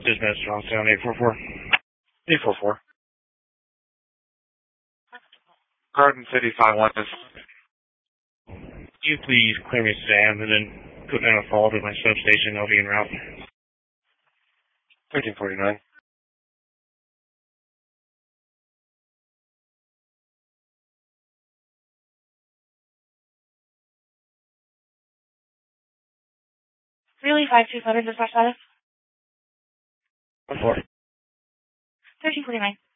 Dismiss, Johnstown, 844. 844. Garden City 51. You please clear me Sam and then put in a fall to my substation. I'll be en route. 1349. Really, 5200 dispatch status? 4. 1349.